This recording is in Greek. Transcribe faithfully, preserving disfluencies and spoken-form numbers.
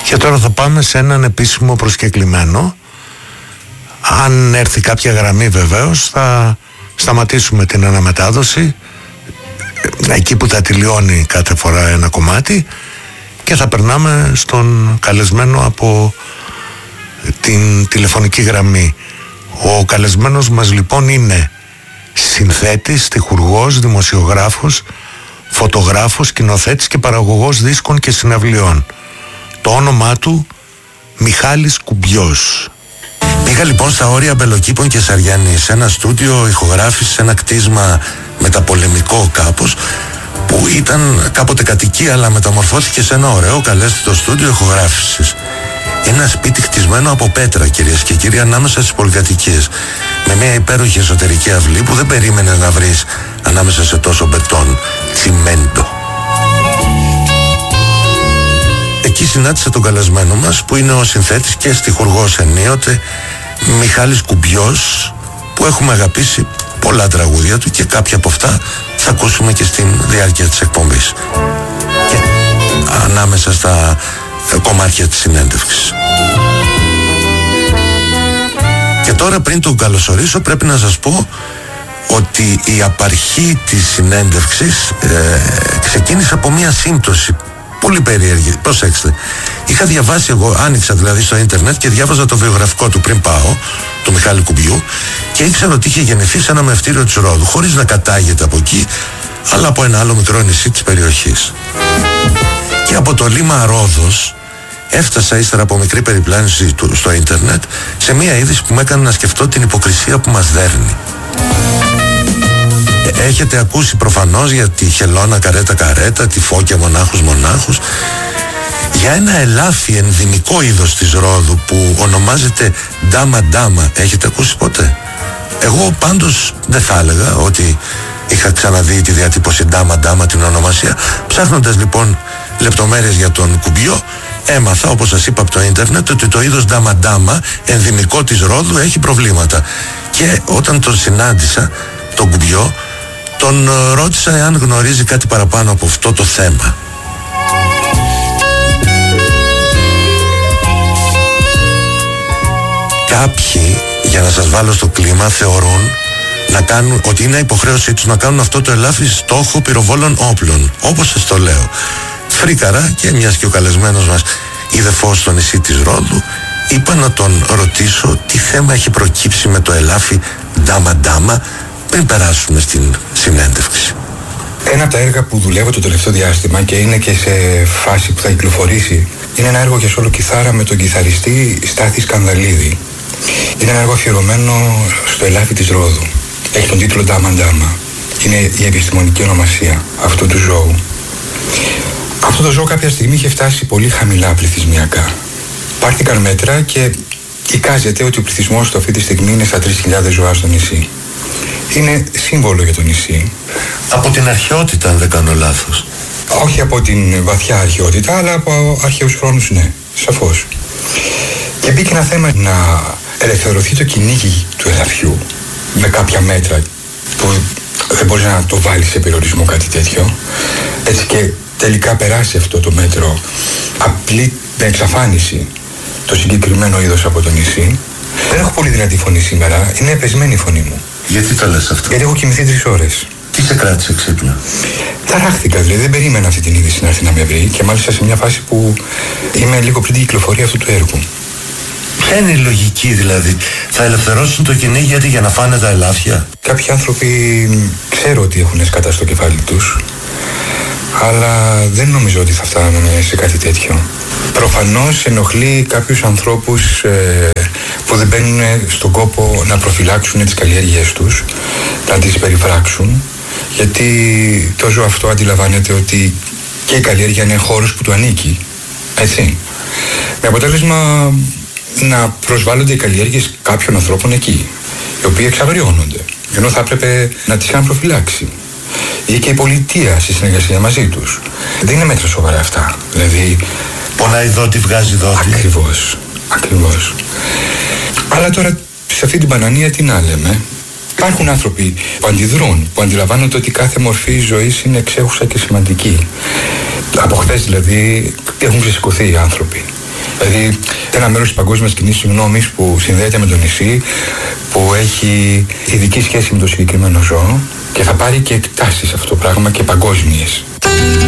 Και τώρα θα πάμε σε έναν επίσημο προσκεκλημένο. Αν έρθει κάποια γραμμή βεβαίως θα σταματήσουμε την αναμετάδοση εκεί που τα τελειώνει κάθε φορά ένα κομμάτι και θα περνάμε στον καλεσμένο από την τηλεφωνική γραμμή. Ο καλεσμένος μας λοιπόν είναι συνθέτης, στιχουργός, δημοσιογράφος, φωτογράφος, σκηνοθέτης και παραγωγός δίσκων και συναυλιών. Το όνομά του Μιχάλης Κουμπιός. Πήγα λοιπόν στα όρια Μπελοκήπων και Σαριανής, σε ένα στούντιο ηχογράφησης, σε ένα κτίσμα μεταπολεμικό κάπως, που ήταν κάποτε κατοικία αλλά μεταμορφώθηκε σε ένα ωραίο καλέσθητο στούντιο ηχογράφησης. Ένα σπίτι χτισμένο από πέτρα, κυρίες και κύριοι, ανάμεσα στις πολυκατοικίες, με μια υπέροχη εσωτερική αυλή που δεν περίμενε να βρεις ανάμεσα σε τόσο μπετόν, τσιμέντο. Εκεί συνάντησα τον καλεσμένο μας, που είναι ο συνθέτης και στιχουργός ενίοτε, Μιχάλης Κουμπιός, που έχουμε αγαπήσει πολλά τραγούδια του και κάποια από αυτά θα ακούσουμε και στην διάρκεια της εκπομπής και ανάμεσα στα κομμάτια της συνέντευξης. Και τώρα, πριν τον καλωσορίσω, πρέπει να σας πω ότι η απαρχή της συνέντευξης ε, ξεκίνησε από μια σύμπτωση πολύ περίεργη. Προσέξτε, είχα διαβάσει εγώ, άνοιξα δηλαδή στο ίντερνετ και διάβαζα το βιογραφικό του πριν πάω, του Μιχάλη Κουμπιού, και ήξερα ότι είχε γεννηθεί σε ένα μευτήριο της Ρόδου, χωρίς να κατάγεται από εκεί, αλλά από ένα άλλο μικρό νησί της περιοχής. Και από το λίμα Ρόδος έφτασα, ύστερα από μικρή περιπλάνηση του, στο ίντερνετ, σε μια είδηση που με έκανε να σκεφτώ την υποκρισία που μας δέρνει. Έχετε ακούσει προφανώς για τη Χελώνα Καρέτα Καρέτα, τη Φώκια Μονάχους Μονάχους, για ένα ελάφι ενδυμικό είδος της Ρόδου που ονομάζεται Ντάμα Ντάμα. Έχετε ακούσει ποτέ? Εγώ πάντως δεν θα έλεγα ότι είχα ξαναδεί τη διατύπωση Ντάμα Ντάμα, την ονομασία. Ψάχνοντας λοιπόν λεπτομέρειες για τον Κουμπιό, έμαθα, όπως σας είπα από το ίντερνετ, ότι το είδος Ντάμα Ντάμα ενδυμικό της Ρόδου έχει προβλήματα. Και όταν τον συνάντησα, τον Κουμπιό, τον ρώτησα εάν γνωρίζει κάτι παραπάνω από αυτό το θέμα. Κάποιοι, για να σας βάλω στο κλίμα, θεωρούν να κάνουν, ότι είναι υποχρέωσή τους να κάνουν αυτό το ελάφι στόχο πυροβόλων όπλων. Όπως σας το λέω, φρίκαρα, και μιας και ο καλεσμένος μας είδε φως στο νησί της Ρόδου, είπα να τον ρωτήσω τι θέμα έχει προκύψει με το ελάφι Ντάμα Ντάμα πριν περάσουμε στην συνέντευξη. Ένα από τα έργα που δουλεύω το τελευταίο διάστημα και είναι και σε φάση που θα κυκλοφορήσει είναι ένα έργο για σόλο κιθάρα με τον κιθαριστή Στάθη Σκανδαλίδη. Είναι ένα έργο αφιερωμένο στο ελάφι της Ρόδου. Έχει τον τίτλο Ντάμα Ντάμα. Είναι η επιστημονική ονομασία αυτού του ζώου. Αυτό το ζώο κάποια στιγμή είχε φτάσει πολύ χαμηλά πληθυσμιακά. Πάρθηκαν μέτρα και εικάζεται ότι ο πληθυσμός του αυτή τη στιγμή είναι στα τρεις χιλιάδες ζώα στο νησί. Είναι σύμβολο για το νησί. Από την αρχαιότητα, αν δεν κάνω λάθος. Όχι από την βαθιά αρχαιότητα, αλλά από αρχαίους χρόνους, ναι, σαφώς. Και μπήκε ένα θέμα να ελευθερωθεί το κυνήγι του ελαφιού με κάποια μέτρα που δεν μπορεί να το βάλει σε περιορισμό κάτι τέτοιο. Έτσι και τελικά περάσει αυτό το μέτρο απλή με εξαφάνιση το συγκεκριμένο είδος από το νησί. Δεν έχω πολύ δυνατή φωνή σήμερα, είναι πεσμένη η φωνή μου. Γιατί το λες αυτό? Γιατί έχω κοιμηθεί τρεις ώρες. Τι σε κράτησε ξύπνιο? Ταράχθηκα, δηλαδή δεν περίμενα αυτή την είδηση να έρθει να με βρει και μάλιστα σε μια φάση που είμαι λίγο πριν την κυκλοφορία αυτού του έργου. Ποια είναι η λογική δηλαδή? Θα ελευθερώσουν το κυνήγι γιατί για να φάνε τα ελάφια? Κάποιοι άνθρωποι ξέρω ότι έχουν σκατά στο κεφάλι τους, αλλά δεν νομίζω ότι θα φτάνουν σε κάτι τέτοιο. Προφανώς ενοχλεί κάποιους ανθρώπους ε, που δεν μπαίνουν στον κόπο να προφυλάξουν τις καλλιέργειές τους, να τις περιφράξουν, γιατί το ζώο αυτό αντιλαμβάνεται ότι και η καλλιέργεια είναι χώρος που του ανήκει, έτσι. Με αποτέλεσμα να προσβάλλονται οι καλλιέργειες κάποιων ανθρώπων εκεί, οι οποίοι εξαγριώνονται, ενώ θα έπρεπε να τις είχαν προφυλάξει. Ή και η πολιτεία στη συνεργασία μαζί τους. Δεν είναι μέτρα σοβαρά αυτά. Δηλαδή. Πονάει δότη, βγάζει δότη. Ακριβώς. Ακριβώς. Αλλά τώρα σε αυτή την πανανία τι να λέμε. Υπάρχουν άνθρωποι που αντιδρούν, που αντιλαμβάνονται ότι κάθε μορφή ζωής είναι εξέχουσα και σημαντική. Από χθες δηλαδή έχουν ξεσηκωθεί οι άνθρωποι. Δηλαδή, ένα μέρος της παγκόσμιας κοινής γνώμης που συνδέεται με το νησί, που έχει ειδική σχέση με το συγκεκριμένο ζώο και θα πάρει και εκτάσεις αυτό το πράγμα και παγκόσμιες.